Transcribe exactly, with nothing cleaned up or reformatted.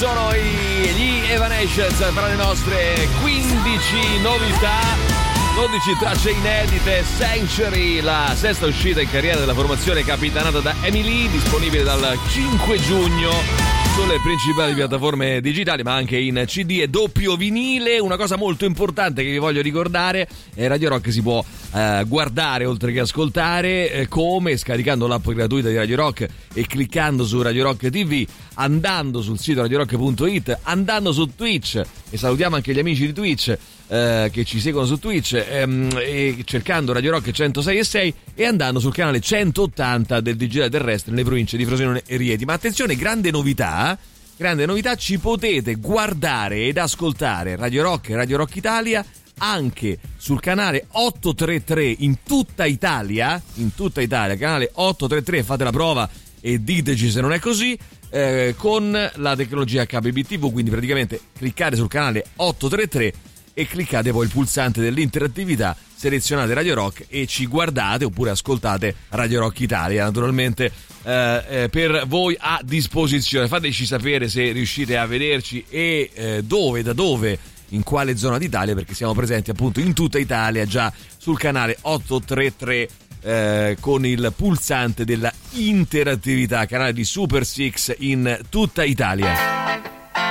sono i, gli Evanescence tra le nostre quindici novità, dodici tracce inedite. Sanctuary, la sesta uscita in carriera della formazione capitanata da Emily, disponibile dal cinque giugno sulle principali piattaforme digitali, ma anche in C D e doppio vinile. Una cosa molto importante che vi voglio ricordare è Radio Rock si può eh, guardare oltre che ascoltare, eh, come scaricando l'app gratuita di Radio Rock e cliccando su Radio Rock T V, andando sul sito radio rock punto it, andando su Twitch, e salutiamo anche gli amici di Twitch eh, che ci seguono su Twitch, ehm, e cercando Radio Rock centosei e sei e andando sul canale centottanta del digitale terrestre nelle province di Frosinone e Rieti. Ma attenzione, grande novità, grande novità, ci potete guardare ed ascoltare Radio Rock e Radio Rock Italia anche sul canale ottocentotrentatré in tutta Italia, in tutta Italia, canale ottocentotrentatré, fate la prova e diteci se non è così, eh, con la tecnologia H B B T V, quindi praticamente cliccate sul canale ottocentotrentatré e cliccate poi il pulsante dell'interattività, selezionate Radio Rock e ci guardate, oppure ascoltate Radio Rock Italia, naturalmente eh, eh, per voi a disposizione. Fateci sapere se riuscite a vederci e eh, dove, da dove, in quale zona d'Italia, perché siamo presenti appunto in tutta Italia già sul canale ottocentotrentatré eh, con il pulsante della interattività, canale di Super Six in tutta Italia.